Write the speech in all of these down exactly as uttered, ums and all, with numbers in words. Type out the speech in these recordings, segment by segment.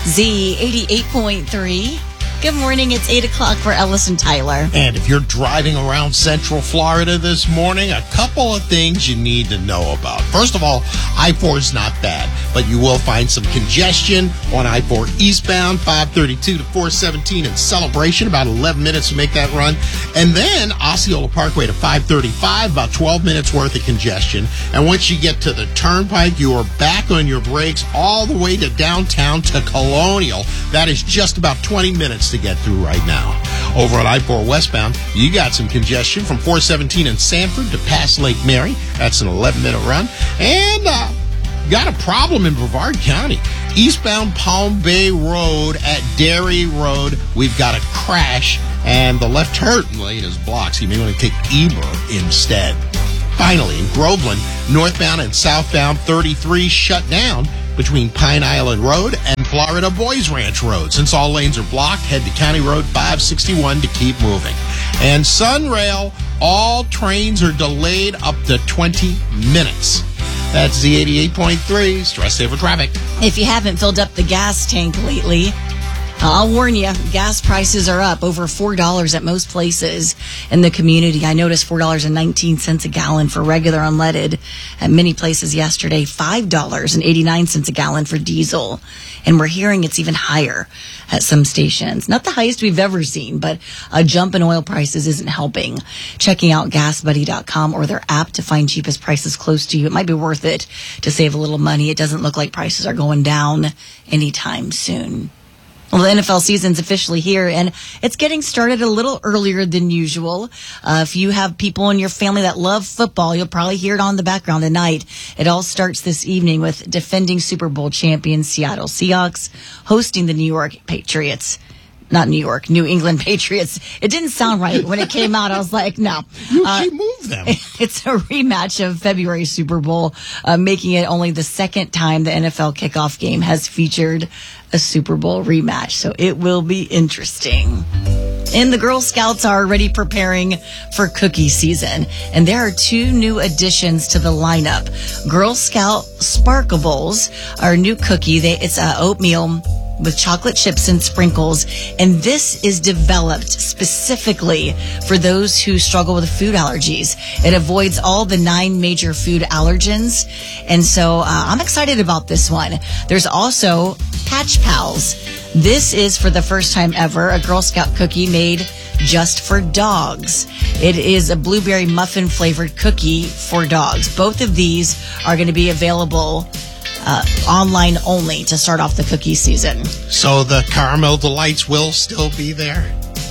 Z eighty-eight point three. Good morning. It's eight o'clock for Ellis and Tyler. And if you're driving around Central Florida this morning, a couple of things you need to know about. First of all, I four is not bad, but you will find some congestion on I four eastbound, five thirty-two to four seventeen in Celebration, about eleven minutes to make that run. And then Osceola Parkway to five thirty-five, about twelve minutes worth of congestion. And once you get to the Turnpike, you are back on your brakes all the way to downtown to Colonial. That is just about twenty minutes to get through right now. Over at I four westbound, you got some congestion from four seventeen in Sanford to past Lake Mary. That's an eleven minute run. And uh, got a problem in Brevard County. Eastbound Palm Bay Road at Dairy Road, we've got a crash, and the left turn lane is blocked, so you may want to take Eber instead. Finally, in Groveland, northbound and southbound thirty-three shut down between Pine Island Road and Florida Boys Ranch Road. Since all lanes are blocked, head to County Road five sixty-one to keep moving. And Sunrail, all trains are delayed up to twenty minutes. That's Z eighty-eight point three, Stress Saver Traffic. If you haven't filled up the gas tank lately, I'll warn you, gas prices are up over four dollars at most places in the community. I noticed four dollars and nineteen cents a gallon for regular unleaded at many places yesterday, five dollars and eighty-nine cents a gallon for diesel. And we're hearing it's even higher at some stations. Not the highest we've ever seen, but a jump in oil prices isn't helping. Checking out gas buddy dot com or their app to find cheapest prices close to you. It might be worth it to save a little money. It doesn't look like prices are going down anytime soon. Well, the N F L season's officially here, and it's getting started a little earlier than usual. Uh, if you have people in your family that love football, you'll probably hear it on the background tonight. It all starts this evening with defending Super Bowl champions Seattle Seahawks hosting the New York Patriots. Not New York, New England Patriots. It didn't sound right when it came out. I was like, no. You uh, should move them. It's a rematch of February's Super Bowl, uh, making it only the second time the N F L kickoff game has featured a Super Bowl rematch. So it will be interesting. And the Girl Scouts are already preparing for cookie season. And there are two new additions to the lineup. Girl Scout Sparkables, our new cookie. They, it's uh, oatmeal with chocolate chips and sprinkles. And this is developed specifically for those who struggle with food allergies. It avoids all the nine major food allergens. And so uh, I'm excited about this one. There's also Patch Pals. This is for the first time ever a Girl Scout cookie made just for dogs. It is a blueberry muffin flavored cookie for dogs. Both of these are going to be available Uh, online only to start off the cookie season. So the Caramel Delights will still be there?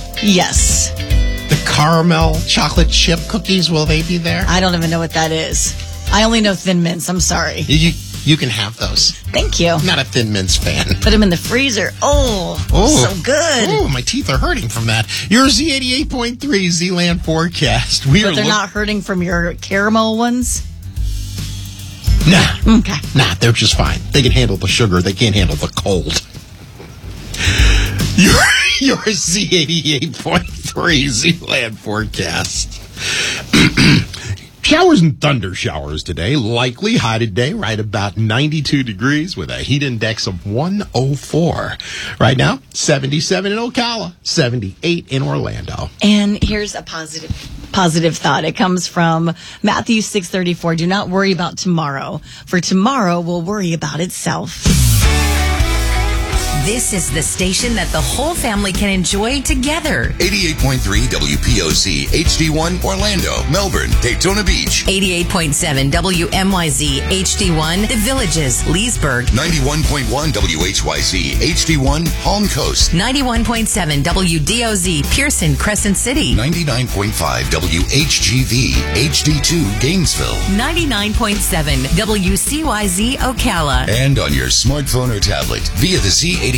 Yes. The caramel chocolate chip cookies, will they be there? I don't even know what that is. I only know Thin Mints. I'm sorry. You you can have those. Thank you. I'm not a Thin Mints fan. Put them in the freezer. Oh, oh so good. Oh, my teeth are hurting from that. Your Z eighty-eight point three Z-Land forecast. We but are they're look- not hurting from your caramel ones? Nah. Okay. Nah, they're just fine. They can handle the sugar. They can't handle the cold. Your, your Z eighty-eight point three Z-Land forecast. Showers and thunder showers today. Likely high today, right about ninety-two degrees with a heat index of one oh four. Right now, seventy-seven in Ocala, seventy-eight in Orlando. And here's a positive positive thought. It comes from Matthew six thirty-four. Do not worry about tomorrow, for tomorrow will worry about itself. This is the station that the whole family can enjoy together. eighty-eight point three W P O C, H D one, Orlando, Melbourne, Daytona Beach. eighty-eight point seven W M Y Z, H D one, The Villages, Leesburg. ninety-one point one W H Y Z, H D one, Palm Coast. ninety-one point seven W D O Z, Pearson, Crescent City. ninety-nine point five W H G V, H D two, Gainesville. ninety-nine point seven W C Y Z, Ocala. And on your smartphone or tablet via the Z